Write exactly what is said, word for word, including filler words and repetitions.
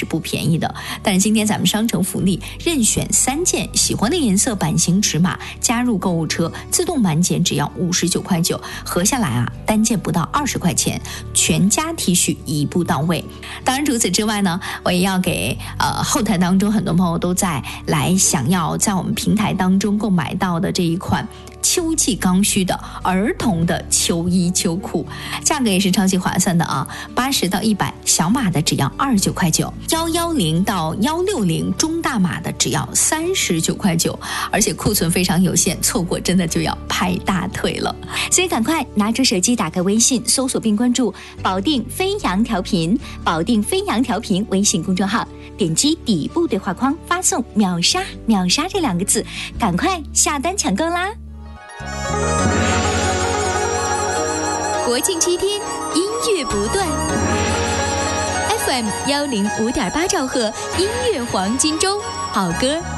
是不便宜的。但是今天咱们商城福利，任选三件喜欢的颜色、版型、尺码，加入购物车，自动满减，只要五十九块九，合下来啊，单件不到二十块钱，全家 T 恤一步到位。当然除此之外呢，我也要给呃后台当中很多朋友都在来想要在我们平台当中购买到的这一款秋季刚需的儿童的秋衣秋裤，价格也是超级划算的啊，八十到一百，小码的只要二十九块九，幺幺零到幺六零中大码的只要三十九块九，而且库存非常有限，错过真的就要拍大腿了。 所以赶快拿出手机，打开微信，搜索并关注保定飞扬调频，保定飞扬调频微信公众号，点击底部对话框，发送秒杀秒杀这两个字，赶快下单抢购啦！国庆七天，音乐不断 ，F M 幺零五点八兆赫，音乐黄金周，好歌